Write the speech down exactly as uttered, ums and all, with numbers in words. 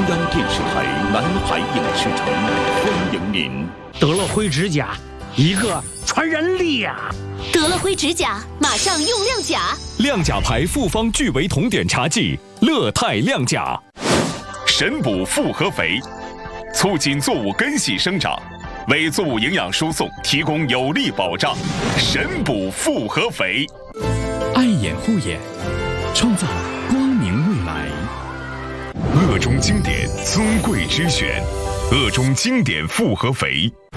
央电视台南海影视城欢迎您。 得了灰指甲，一个传染俩。 得了灰指甲，马上用亮甲。 亮甲牌复方聚维酮碘茶剂，乐泰亮甲。 神补复合肥，促进作物根系生长，为作物营养输送提供有力保障。神补复合肥， 爱眼护眼，创造光明未来。 鄂中经典尊贵之选，鄂中经典复合肥。